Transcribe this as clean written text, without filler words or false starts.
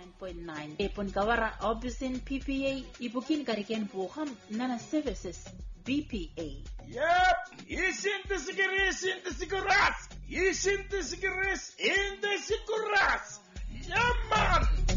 99.9 epon kawara obisin PPA ibukin kariken buham nana services BPA. Yep, isin the siguras in the siguras. Yeah, man.